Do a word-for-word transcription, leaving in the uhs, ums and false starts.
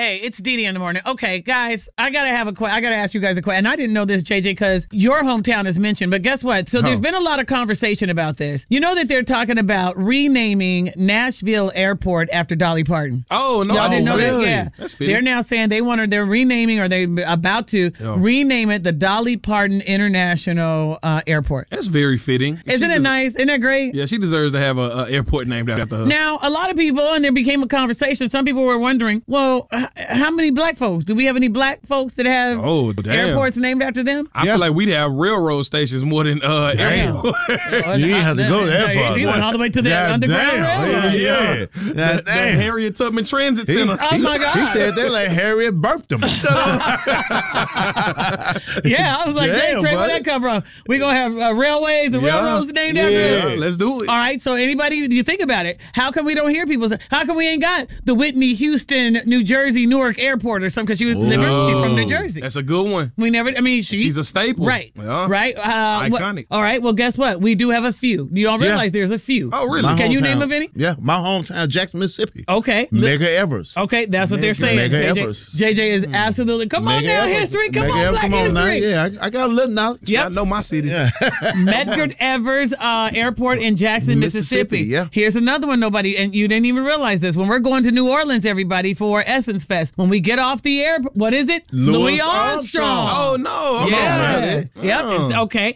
Hey, it's Dee Dee in the morning. Okay, guys, I gotta have a que- I gotta ask you guys a question. And I didn't know this, J J, because your hometown is mentioned. But guess what? So oh. there's been a lot of conversation about this. You know that they're talking about renaming Nashville Airport after Dolly Parton. Oh no, y'all didn't know really? that? Yeah, that's fitting. They're now saying they want to. They're renaming, or they about to oh. rename it the Dolly Parton International uh, Airport. That's very fitting. Isn't she it des- nice? Isn't that great? Yeah, she deserves to have an airport named after her. Now, a lot of people, and there became a conversation. Some people were wondering, well, h- how many black folks? Do we have any black folks that have oh, damn. airports named after them? I yeah. feel like we'd have railroad stations more than uh, airports. Oh, you didn't have to go that far. You went all the way to the God underground damn. railroad. Yeah, yeah. yeah. That, that Harriet Tubman Transit he, Center. Oh, my God. He said they like Harriet burped them. Shut up. Yeah, I was like, damn, Jay, Trey, where buddy. that come from? We going to have uh, railways and yeah. railroads named yeah. after them? Let's do it. All right, so anybody, you think about it, how come we don't hear people say, how come we ain't got the Whitney Houston, New Jersey, Newark Airport or something? Because she was living, she's from New Jersey. That's a good one. We never, I mean, she, she's a staple. Right, yeah. right. Uh, Iconic. Well, all right, well, guess what? We do have a few. You don't realize Yeah. there's a few. Oh, really? My Can you hometown. name of any? Yeah, my hometown, Jackson, Mississippi. Okay. Mega Evers. Okay, that's what Mega, they're saying. Mega J J, Evers. J J is absolutely, come on Mega now, Evers. history, come Mega on, Evers, black come on now. history. Yeah, I, I got a little knowledge. Yep. I know my city. Yeah. Medgar Evers uh, Airport in Jackson, Mississippi. Mississippi, yeah. Here's another one, nobody, and you didn't even realize this. When we're going to New Orleans, everybody, for Essence Fest, when we get off the air, what is it? Louis Armstrong. Oh, no. Yeah. Okay. Yep. Oh. It's, okay.